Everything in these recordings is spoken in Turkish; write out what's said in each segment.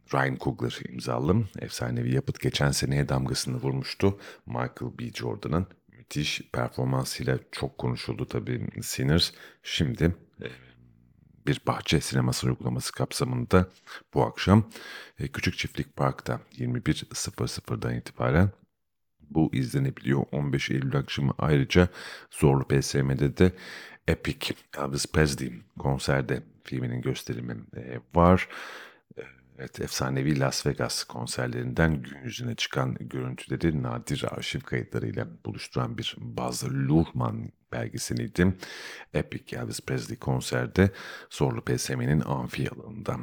Ryan Coogler imzalı efsanevi yapıt geçen seneye damgasını vurmuştu. Michael B. Jordan'ın müthiş performansıyla çok konuşuldu tabii Sinners. Şimdi bir bahçe sineması uygulaması kapsamında bu akşam Küçük Çiftlik Park'ta 21.00'dan itibaren bu izlenebiliyor. 15 Eylül akşamı ayrıca Zorlu PSM'de de Epic Elvis Presley konserde filminin gösterimi var. Evet, efsanevi Las Vegas konserlerinden gün yüzüne çıkan görüntüleri nadir arşiv kayıtlarıyla buluşturan bir Baz Luhrmann belgeseliydi. Epic Elvis Presley konserde Zorlu PSM'nin amfi alanında.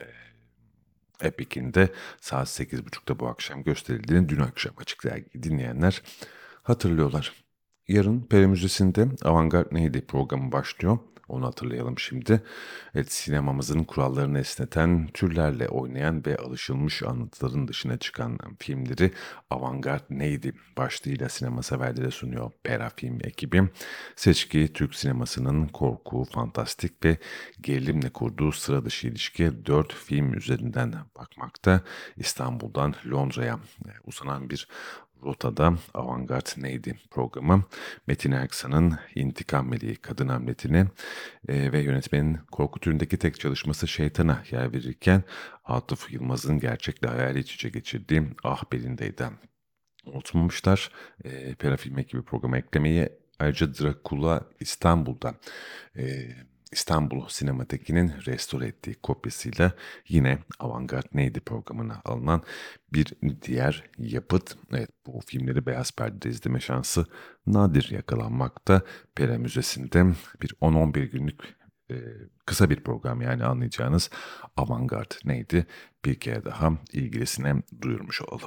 Epic'in de saat 8.30'da bu akşam gösterildiğini dün akşam Açık Dergi dinleyenler hatırlıyorlar. Yarın Peri Müzesi'nde Avantgard Neydi programı başlıyor. Onu hatırlayalım şimdi. Evet, sinemamızın kurallarını esneten, türlerle oynayan ve alışılmış anlatıların dışına çıkan filmleri Avantgard Neydi başlığıyla sinema severlere sunuyor Pera Film ekibi. Seçki, Türk sinemasının korku, fantastik ve gerilimle kurduğu sıra dışı ilişkiye 4 film üzerinden bakmakta. İstanbul'dan Londra'ya uzanan bir rotada Avantgard Neydi programı Metin Erksan'ın İntikam Meleği Kadın Hamletini ve yönetmenin korku türündeki tek çalışması Şeytan'a yer verirken Atıf Yılmaz'ın gerçekle hayali iç içe geçirdiği Ah Belinde'den unutmamışlar. Pera Film ekibi programa eklemeyi ayrıca Dracula İstanbul'da e, İstanbul Sinemateki'nin restore ettiği kopyasıyla yine Avantgard Neydi programına alınan bir diğer yapıt. Evet, bu filmleri beyaz perdede izleme şansı nadir yakalanmakta. Pera Müzesi'nde bir 10-11 günlük e, kısa bir program, yani anlayacağınız Avantgard Neydi, bir kere daha ilgilisine duyurmuş olalım.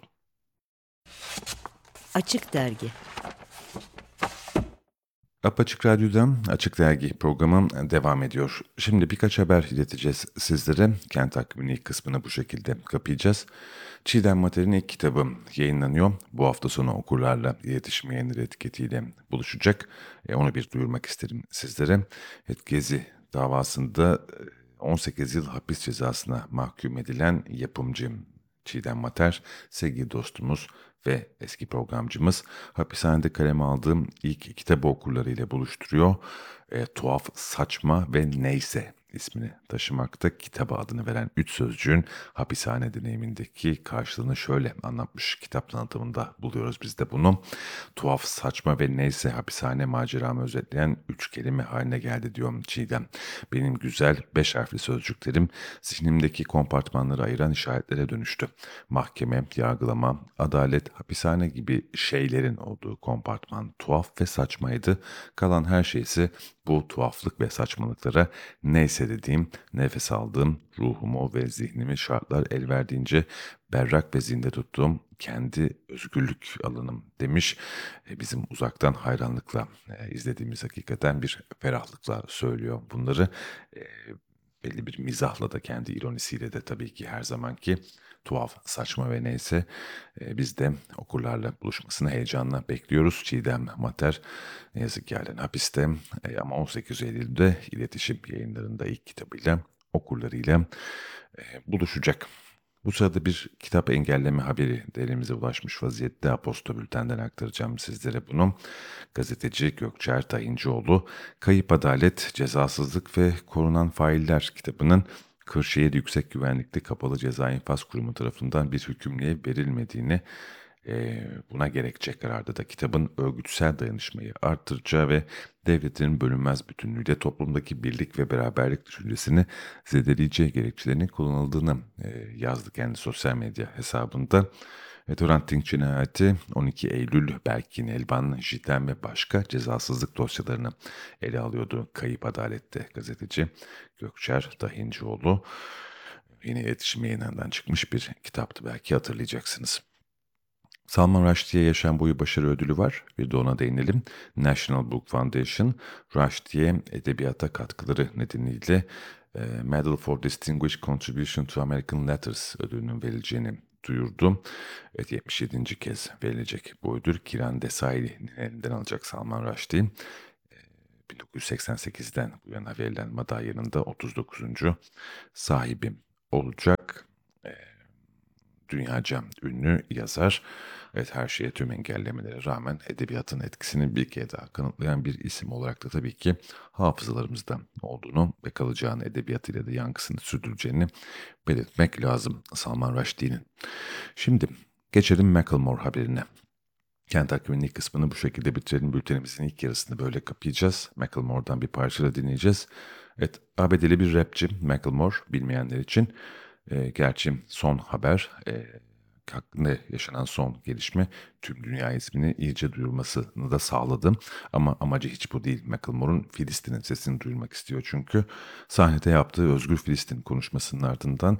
Açık Dergi. Apaçık Radyo'dan Açık Dergi programı devam ediyor. Şimdi birkaç haber ileteceğiz sizlere. Kent takviminin ilk kısmını bu şekilde kapayacağız. Çiğdem Mater'in ilk kitabı yayınlanıyor. Bu hafta sonu okurlarla iletişim yayınları etiketiyle buluşacak. Onu bir duyurmak isterim sizlere. Evet, Gezi davasında 18 yıl hapis cezasına mahkum edilen yapımcı Çiğdem Mater, sevgili dostumuz ve eski programcımız, hapishanede kaleme aldığım ilk kitabı okurlarıyla buluşturuyor. Tuhaf, Saçma ve Neyse ismini taşımakta. Kitaba adını veren üç sözcüğün hapishane deneyimindeki karşılığını şöyle anlatmış. Kitap tanıtımında buluyoruz biz de bunu. Tuhaf, saçma ve neyse hapishane maceramı özetleyen üç kelime haline geldi diyor Çiğdem. Benim güzel beş harfli sözcüklerim zihnimdeki kompartmanları ayıran işaretlere dönüştü. Mahkeme, yargılama, adalet, hapishane gibi şeylerin olduğu kompartman tuhaf ve saçmaydı. Kalan her şey ise bu tuhaflık ve saçmalıklara neyse dediğim, nefes aldığım, ruhumu ve zihnimi şartlar el verdiğince berrak ve zinde tuttuğum kendi özgürlük alanım demiş. Bizim uzaktan hayranlıkla izlediğimiz, hakikaten bir ferahlıkla söylüyor bunları. E, Belli bir mizahla da, kendi ironisiyle de tabii ki her zamanki tuhaf, saçma ve neyse biz de okurlarla buluşmasını heyecanla bekliyoruz. Çiğdem Mater ne yazık ki halen hapiste ama 18 Eylül'de iletişim yayınlarında ilk kitabıyla okurlarıyla buluşacak. Bu sırada bir kitap engelleme haberi de elimize ulaşmış vaziyette. Aposto Bülten'den aktaracağım sizlere bunu. Gazeteci Gökçer Tayincioğlu, Kayıp Adalet, Cezasızlık ve Korunan Failler kitabının Kırşehir Yüksek Güvenlikli Kapalı Ceza İnfaz Kurumu tarafından bir hükümlüye verilmediğini, buna gerekçe kararda da kitabın örgütsel dayanışmayı artıracağı ve devletin bölünmez bütünlüğüyle toplumdaki birlik ve beraberlik düşüncesini zedeleyeceği gerekçelerinin kullanıldığını yazdı kendi sosyal medya hesabında. Hrant Dink cinayeti, 12 Eylül, Berkin Elvan, Jiten ve başka cezasızlık dosyalarını ele alıyordu. Kayıp Adalet'te gazeteci Gökçer Dahincioğlu. Yeni iletişim yayınlarından çıkmış bir kitaptı, belki hatırlayacaksınız. Salman Rushdie'ye yaşam boyu başarı ödülü var. Bir de ona değinelim. National Book Foundation, Rushdie'ye edebiyata katkıları nedeniyle Medal for Distinguished Contribution to American Letters ödülünün verileceğini duyurdu. Evet, 77. kez verilecek bu ödül. Kiran Desai'nin elinden alacak Salman Rushdie. 1988'den bu yana verilen madalyanın da 39. sahibi olacak. dünyaca ünlü yazar. Evet, her şeye, tüm engellemelere rağmen edebiyatın etkisini bir kere daha kanıtlayan bir isim olarak da tabii ki hafızalarımızda olduğunu ve kalacağını, edebiyatıyla da yankısını sürdüreceğini belirtmek lazım Salman Rushdie'nin. Şimdi geçelim Macklemore haberine. Kent takviminin ilk kısmını bu şekilde bitirelim. Bültenimizin ilk yarısını böyle kapayacağız. Macklemore'dan bir parça da dinleyeceğiz. Evet, ABD'li bir rapçi Macklemore, bilmeyenler için. Gerçi son haber, hakkında yaşanan son gelişme tüm dünya ismini iyice duyurmasını da sağladı. Ama amacı hiç bu değil. Macklemore'un Filistin'in sesini duyurmak istiyor çünkü. Sahnede yaptığı Özgür Filistin konuşmasının ardından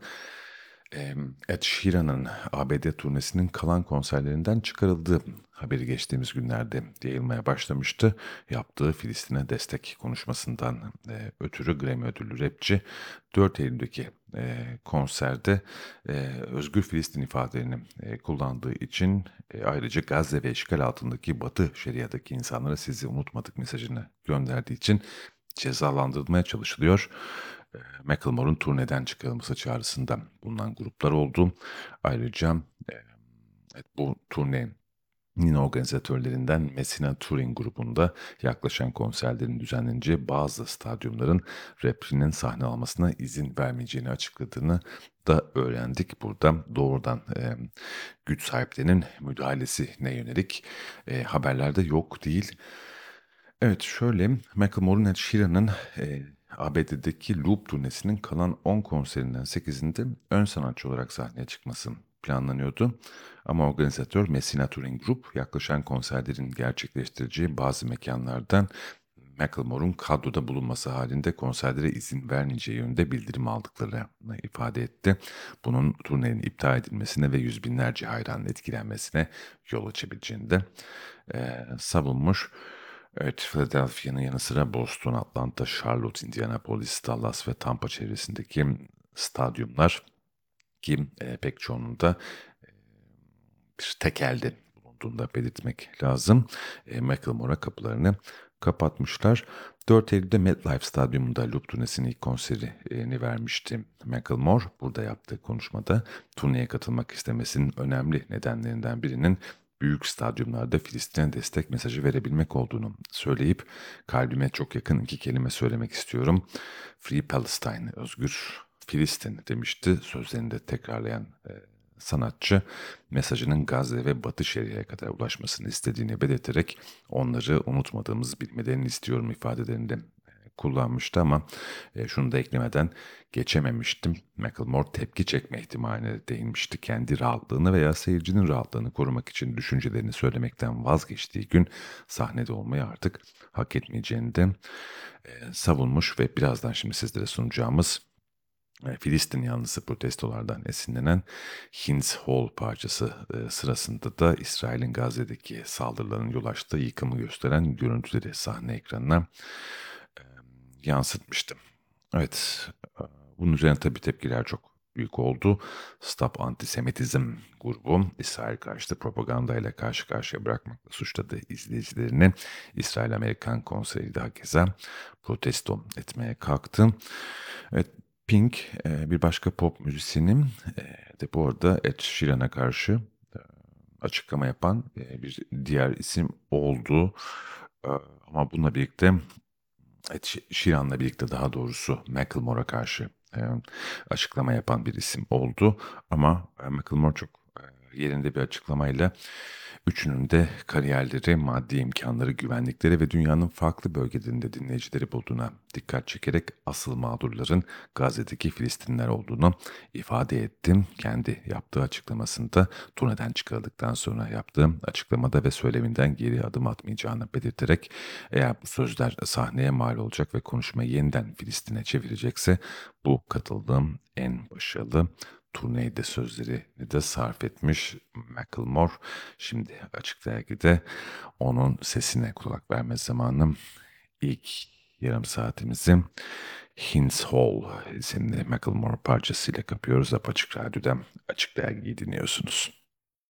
Ed Sheeran'ın ABD turnesinin kalan konserlerinden çıkarıldığı haberi geçtiğimiz günlerde yayılmaya başlamıştı. Yaptığı Filistin'e destek konuşmasından ötürü Grammy ödüllü rapçi 4 Eylül'deki konserde Özgür Filistin ifadelerini kullandığı için ayrıca Gazze ve işgal altındaki Batı Şeria'daki insanlara sizi unutmadık mesajını gönderdiği için cezalandırılmaya çalışılıyor. Macklemore'un turneden çıkarılması çağrısında bulunan gruplar oldu. Ayrıca evet, bu turnenin organizatörlerinden Messina Touring grubunda yaklaşan konserlerin düzenleneceği bazı stadyumların rapçinin sahne almasına izin vermeyeceğini açıkladığını da öğrendik. Burada doğrudan güç sahiplerinin müdahalesine yönelik haberlerde yok değil. Evet, şöyle, Macklemore'un Ed Sheeran'ın ABD'deki Loop turnesinin kalan 10 konserinden 8'inde ön sanatçı olarak sahneye çıkması planlanıyordu. Ama organizatör Messina Touring Group yaklaşan konserlerin gerçekleştireceği bazı mekanlardan Macklemore'un kadroda bulunması halinde konserlere izin vermeyeceği yönde bildirim aldıklarını ifade etti. Bunun turnenin iptal edilmesine ve yüz binlerce hayranın etkilenmesine yol açabileceğini de savunmuş. Evet, Philadelphia'nın yanı sıra Boston, Atlanta, Charlotte, Indianapolis, Dallas ve Tampa çevresindeki stadyumlar ki pek çoğunun da bir tekelde bulunduğunu da belirtmek lazım. Macklemore'a kapılarını kapatmışlar. 4 Eylül'de MetLife Stadyumunda Loop turnesinin ilk konserini vermişti Macklemore. Burada yaptığı konuşmada turneye katılmak istemesinin önemli nedenlerinden birinin büyük stadyumlarda Filistin'e destek mesajı verebilmek olduğunu söyleyip kalbime çok yakın iki kelime söylemek istiyorum. Free Palestine, özgür Filistin demişti. Sözlerini de tekrarlayan sanatçı mesajının Gazze ve Batı Şeria'ya kadar ulaşmasını istediğini belirterek onları unutmadığımız bilmelerini istiyorum ifadelerini de kullanmıştı ama şunu da eklemeden geçememiştim. Macklemore tepki çekme ihtimaline değinmişti. Kendi rahatlığını veya seyircinin rahatlığını korumak için düşüncelerini söylemekten vazgeçtiği gün sahnede olmayı artık hak etmeyeceğini de savunmuş ve birazdan şimdi sizlere sunacağımız Filistin yanlısı protestolardan esinlenen Hins Hall parçası sırasında da İsrail'in Gazze'deki saldırıların yol açtığı yıkımı gösteren görüntüleri sahne ekranına e, yansıtmıştım. Evet, bunun üzerine tabii tepkiler çok büyük oldu. Stop Antisemitizm grubu İsrail karşıtı propagandayla karşı karşıya bırakmakla suçladı izleyicilerini. İsrail-Amerikan konseri daha keza protesto etmeye kalktı. Evet, Pink, bir başka pop müzisyenim de bu arada Ed Sheeran'a karşı e, açıklama yapan bir diğer isim oldu. E, Ama bununla birlikte Ed Sheeran'la birlikte daha doğrusu Macklemore'a karşı açıklama yapan bir isim oldu. Ama Macklemore çok yerinde bir açıklamayla üçünün de kariyerleri, maddi imkanları, güvenlikleri ve dünyanın farklı bölgelerinde dinleyicileri bulduğuna dikkat çekerek asıl mağdurların Gazze'deki Filistinler olduğunu ifade ettim. Kendi yaptığı açıklamasında turneden çıkarıldıktan sonra yaptığı açıklamada ve söyleminden geri adım atmayacağını belirterek eğer bu sözler sahneye mal olacak ve konuşmayı yeniden Filistin'e çevirecekse bu katıldığım en başarılı turneyde sözlerini de sarf etmiş Macklemore. Şimdi Açık Dergi'de onun sesine kulak verme zamanı. İlk yarım saatimizi Hins Hall isimli Macklemore parçasıyla kapıyoruz. Apaçık Radyo'da Açık Dergi'yi dinliyorsunuz.